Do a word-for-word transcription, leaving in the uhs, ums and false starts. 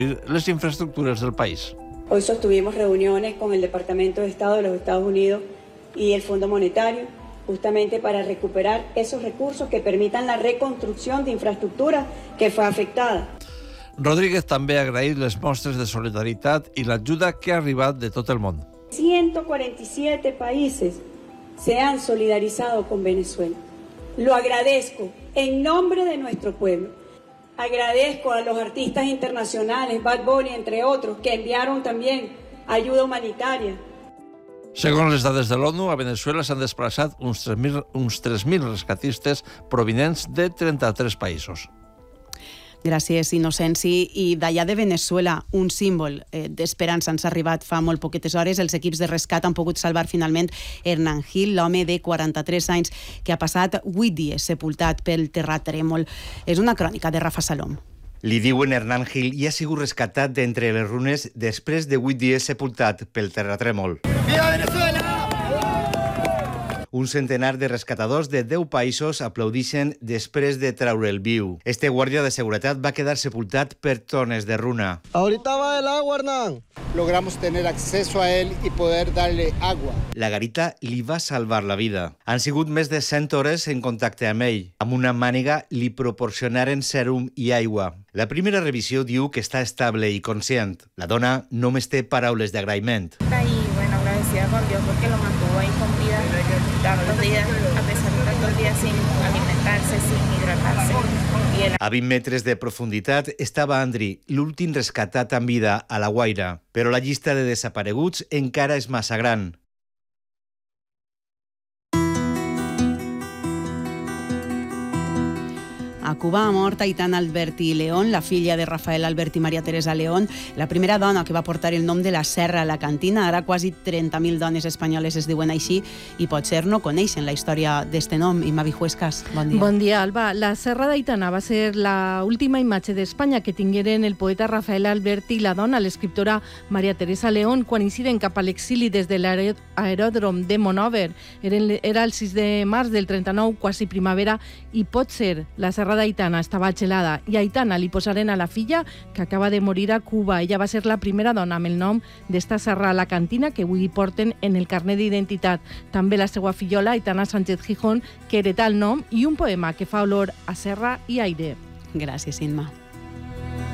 les infraestructuras del país. Hoy sostuvimos reuniones con el Departamento de Estado de los Estados Unidos y el Fondo Monetario, justamente para recuperar esos recursos que permitan la reconstrucción de infraestructura que fue afectada. Rodríguez també ha agraït les mostres de solidaritat i l'ajuda que ha arribat de tot el món. ciento cuarenta y siete países se han solidarizado con Venezuela. Lo agradezco en nombre de nuestro pueblo. Agradezco a los artistas internacionales, Bad Bunny, entre otros, que enviaron también ayuda humanitaria. Segons les dades de l'ONU, a Venezuela s'han desplaçat uns tres mil rescatistes provinents de trenta-tres països. Gràcies, Innocenci. I d'allà de Venezuela, un símbol eh, d'esperança ens ha arribat fa molt poquetes hores. Els equips de rescat han pogut salvar finalment Hernán Gil, l'home de quaranta-tres anys que ha passat vuit dies sepultat pel terratrèmol. És una crònica de Rafa Salom. Li diuen Hernán Gil i ha sigut rescatat d'entre les runes després de vuit dies sepultat pel terratrèmol. Viva Venezuela! Un centenar de rescatadors de deu països aplaudixen després de treure'l viu. Este guàrdia de seguretat va quedar sepultat per tones de runa. Ahorita va el agua, Hernán. Logramos tener acceso a él y poder darle agua. La garita li va salvar la vida. Han sigut més de cent hores en contacte amb ell. Amb una màniga li proporcionaren sèrum i aigua. La primera revisió diu que està estable i conscient. La dona només té paraules d'agraïment. Y bueno, agradecida con Dios porque lo mantuvo ahí con vida tantos días, a pesar de tantos días sin alimentarse, sin hidratarse. Y el... A vint metres de profunditat estava Andri, l'últim rescatat amb vida a La Guaira. Però la llista de desapareguts encara és massa gran. A Cuba ha mort Aitana Alberti León, la filla de Rafael Alberti i Maria Teresa León, la primera dona que va portar el nom de la Serra a la Cantina. Ara quasi trenta mil dones espanyoles es diuen així i potser no coneixen la història d'este nom. Imma Vijuescas, bon dia. Bon dia, Alba. La Serra d'Aitana va ser la última imatge d'Espanya que tingueren el poeta Rafael Alberti i la dona, l'escriptora Maria Teresa León, quan inciden cap a l'exili des de l'aeròdrom de Monòver. Era el sis de març del trenta-nou, quasi primavera, i potser la Serra d'Aitana estava gelada i Aitana li posaren a la filla que acaba de morir a Cuba. Ella va ser la primera dona amb el nom d'esta serra a la Cantina que avui porten en el carnet d'identitat. També la seva fillola, Aitana Sánchez Gijón, que heretà el nom i un poema que fa olor a serra i aire. Gràcies, Inma.